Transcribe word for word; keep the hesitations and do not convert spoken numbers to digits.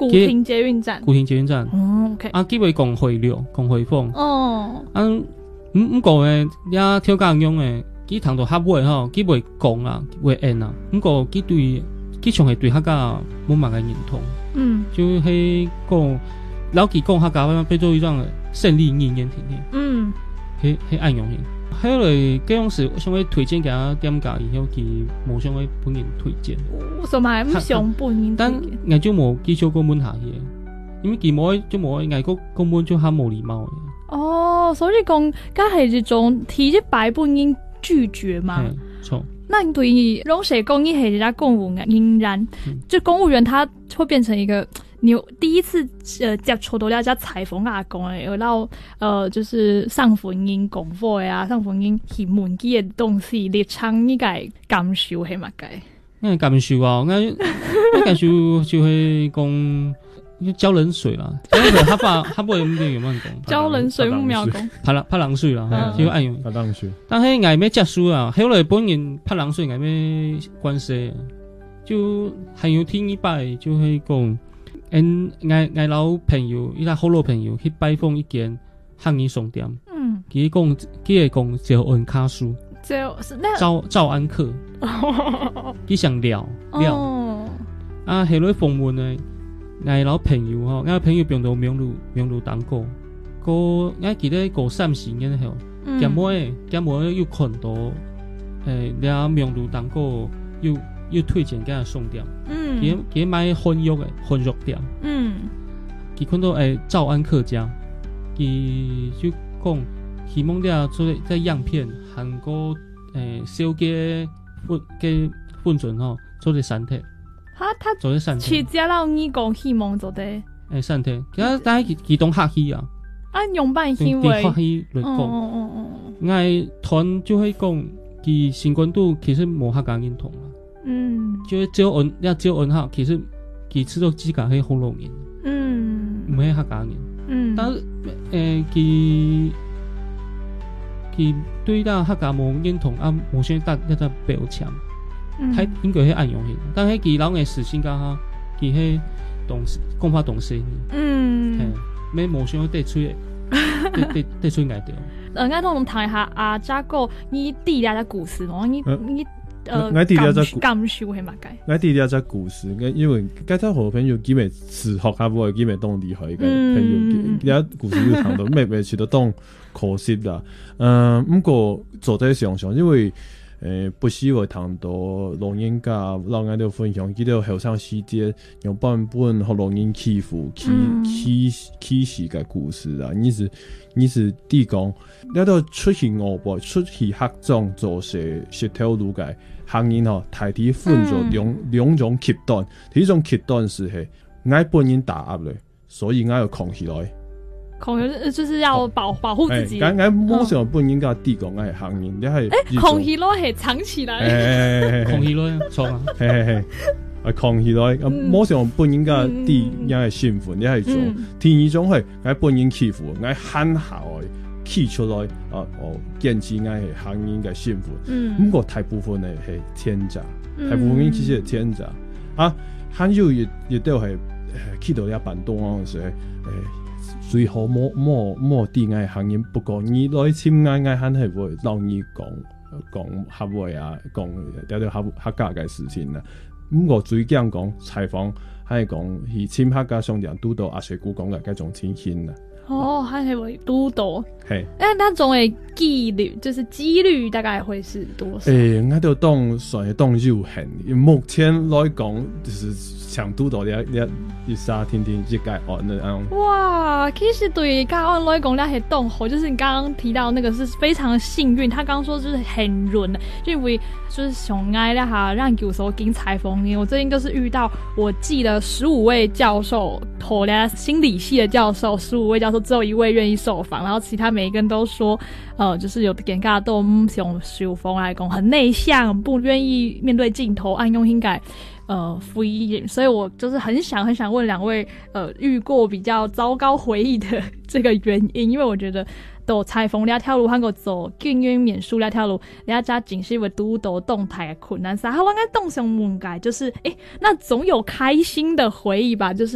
古亭捷运站， 古亭捷运站。 哦 ，OK。 啊，基本讲回流，讲回放。 哦。 啊，唔唔过诶，遐跳甲用诶，佢通到合尾吼，佢袂讲啊，袂演啊。唔过佢对，佢仲系对客家冇乜嘅認同。 嗯。 就係講老佢講客家，變做一種勝利語言聽聽。嗯。係係按用型。後來嗰種時，想要推薦給他點解以後佢冇想要本人推薦。 為什麼係唔想本人推薦？ 但我就冇繼續講問下嘢，因為佢冇就冇外國根本就係冇禮貌嘅。 哦，所以講，佢係一種提一白本人拒絕嘛。 係錯。 那你對於攏誰講你係人家公務員，仍然就公務員，他會變成一個你第一次呃接觸到了家採訪阿公誒，有到呃就是上婚姻講課呀，上婚姻係門機嘅東西，你唱呢個感受係乜嘅？ 那感受啊，我我感受就係講。澆冷水啦，澆冷水他爸他不會咁樣講， 澆冷水唔妙講， 拍冷拍冷水啦，就按用拍冷水。 但係嗌咩結束啊？後來本人拍冷水嗌咩關係？就還有聽一擺就係講，嗯，嗌嗌老朋友，伊拉好老朋友去拜訪一間漢語商店，嗯，佢講佢係講趙恩卡書， 就是那趙趙安客，佢想聊聊，啊，後來訪問呢。嗌老朋友吼，嗌朋友變到名路名路當過，個嗌記得個三十年後，咁妹咁妹又看到誒，倆名路當過又又推薦給佢送店，嗯，佢佢買婚約嘅婚約店，嗯，佢看到誒趙安客家，佢就講希望倆做在樣片韓國誒小嘅分嘅分準吼，做啲產體。 他他去加到你講希望做的誒產體，其實但係佢佢當客氣啊， 啊用辦行為， 客氣嚟講，嗌團就係講佢新冠度其實冇客家認同啦，嗯，就係招恩一招恩客，其實佢知道自家係好老人，嗯，唔係客家人，嗯，但係誒佢佢對到客家冇認同啊，冇想得一隻標籤。佢應該係按用型，但係佢老嘅事先講下，佢係懂講法懂事，嗯，係咩冇想要得出得得得出嚟掉。 呃，我同談下阿扎哥，你弟弟嘅故事咯，你你呃我弟弟嘅感受係乜嘅？ 我弟弟嘅故事，因為家陣好朋友基本是學下會基本當厲害嘅朋友，而家故事要談到咩咩處都當可惜啦。嗯，不過做在想想，因為。誒，不時會談到老人家，老人家分享，記得後生時節用版本和老人欺負、欺欺欺死嘅故事啊！你是你是啲講，你到出去外國、出去客莊做事，一條路嘅行人吼，大體分咗兩兩種極端，第一種極端是係我本人打壓咧，所以我要扛起來。 恐懼就是要保保護自己。 我我冇想本應該地講係行人，你係誒扛起來係藏起來， 扛起來錯啊， 係係係，啊扛起來，冇想本應該地應該係身份，你係做。第二種係我本應欺負，我喊下來企出來，啊哦堅持我係行人嘅身份。嗯，不過大部分咧係天詐，大部分其實係天詐。啊，還有亦亦都係去到一板東嗰陣時，誒。最好冇冇冇啲嗌行人，不過你來簽嗌嗌肯係會讓你講講合會啊，講有啲客客家嘅事情啦。咁我最驚講採訪係講去簽客家商店，都到阿水姑講嘅嗰種情形啦。 哦，還係會都到。 係， 但那種嘅幾率，就是幾率大概會是多少？ 誒，我都當算係當有限。目前來講，就是想都到一一一沙天天一個案的那種。 哇，其實對於個案來講，那係當好，就是你剛剛提到那個是非常幸運。他剛剛說就是很潤的，因為就是想愛了哈，讓有時候給採訪你。我最近就是遇到，我記得十五位教授，後來心理系的教授，十五位教授只有一位願意受訪，然後其他每一個人都說，呃，就是有點家都唔想受訪來講，很內向，不願意面對鏡頭，按用應該。呃，敷衍，所以我就是很想很想問兩位，呃，遇過比較糟糕回憶的這個原因，因為我覺得都採訪兩條路，韓國走經驗免輸兩條路，兩家僅是因為都都動態的困難，啥我應該動上問解，就是誒，那總有開心的回憶吧，就是。